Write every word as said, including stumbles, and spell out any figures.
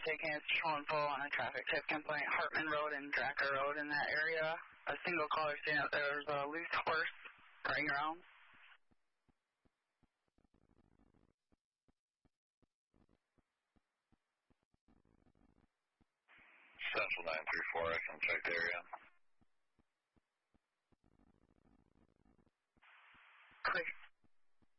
taken. It's showing full on a traffic tip complaint. Hartman Road and Dracker Road in that area. A single caller saying that there's a loose horse running around. Central nine three four, I can check the area.